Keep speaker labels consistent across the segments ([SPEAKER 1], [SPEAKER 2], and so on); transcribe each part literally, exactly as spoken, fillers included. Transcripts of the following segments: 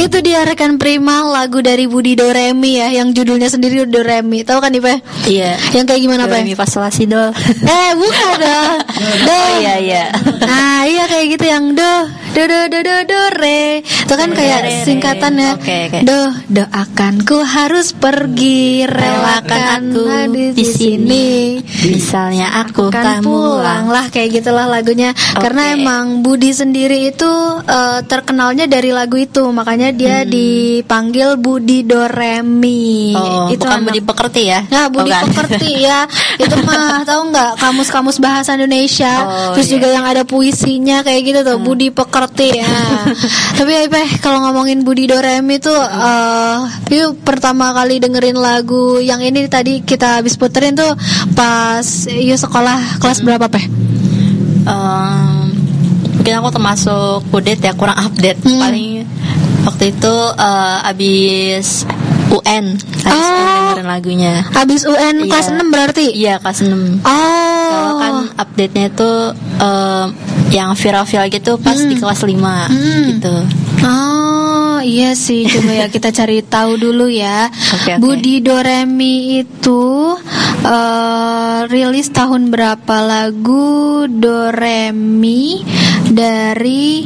[SPEAKER 1] Itu dia rekan Prima, lagu dari Budi Doremi ya, yang judulnya sendiri Doremi. Tahu kan Ipe?
[SPEAKER 2] Iya.
[SPEAKER 1] Yang kayak gimana Pe?
[SPEAKER 2] Doremi fa sol la si do.
[SPEAKER 1] Eh bukan dong. Do.
[SPEAKER 2] Oh, iya iya.
[SPEAKER 1] Nah iya kayak gitu yang do do do do do do re. Itu kan kayak singkatannya.
[SPEAKER 2] Oke oke.
[SPEAKER 1] Do doakan ku harus pergi, relakan aku di sini.
[SPEAKER 2] Misalnya aku
[SPEAKER 1] kan pulang lah, kayak gitulah lagunya. Okay. Karena emang Budi sendiri itu uh, terkenalnya dari lagu itu, makanya dia hmm. dipanggil Budi Doremi.
[SPEAKER 2] Oh, itu bukan anak. Budi Pekerti ya?
[SPEAKER 1] Nah, Budi oh, Pekerti ya. Itu mah tahu nggak, kamus-kamus bahasa Indonesia. Oh, terus iya. juga yang ada puisinya kayak gitu tuh, hmm. Budi Pekerti ya. Tapi ya Ipeh, kalau ngomongin Budi Doremi tuh uh, yuk pertama kali dengerin lagu yang ini tadi kita habis puterin tuh pas yuk sekolah kelas hmm. berapa Peh?
[SPEAKER 2] Um, mungkin aku termasuk kudet ya, kurang update. hmm. Paling waktu itu uh, abis U N, abis oh, U N dengerin lagunya.
[SPEAKER 1] Abis U N kelas iya. enam berarti?
[SPEAKER 2] Iya kelas enam.
[SPEAKER 1] Oh.
[SPEAKER 2] Kalau kan update-nya itu uh, yang viral-viral gitu pas hmm. di kelas lima hmm. gitu.
[SPEAKER 1] Oh iya sih, coba ya kita cari tahu dulu ya. Okay, okay. Budi Doremi itu uh, rilis tahun berapa lagu Doremi dari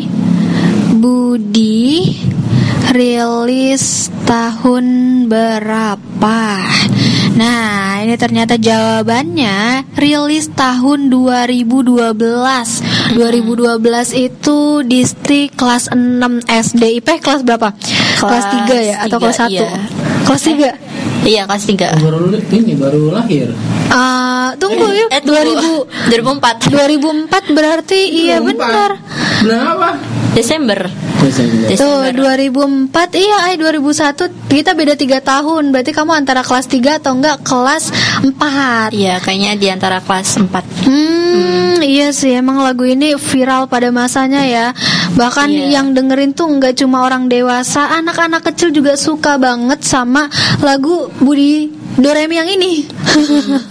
[SPEAKER 1] Budi rilis tahun berapa? Nah, ini ternyata jawabannya rilis tahun dua ribu dua belas. dua ribu dua belas itu distrik kelas enam S D. Ipeh kelas berapa? Kelas, kelas tiga ya atau kelas satu? Iya. Kelas tiga.
[SPEAKER 2] Iya, kelas tiga.
[SPEAKER 3] Oh, baru ini baru lahir.
[SPEAKER 1] Uh, tunggu
[SPEAKER 2] eh,
[SPEAKER 1] yuk.
[SPEAKER 2] Eh, dua ribu dua ribu empat.
[SPEAKER 1] dua ribu empat berarti iya benar.
[SPEAKER 3] Bulan apa?
[SPEAKER 2] Desember.
[SPEAKER 3] Desember.
[SPEAKER 1] Tuh dua ribu empat iya, eh dua ribu satu kita beda tiga tahun. Berarti kamu antara kelas tiga atau enggak kelas empat?
[SPEAKER 2] Iya, kayaknya di antara kelas empat.
[SPEAKER 1] Hmm, hmm, iya sih emang lagu ini viral pada masanya ya. Bahkan yeah. yang dengerin tuh enggak cuma orang dewasa, anak-anak kecil juga suka banget sama lagu Budi Doremi yang ini.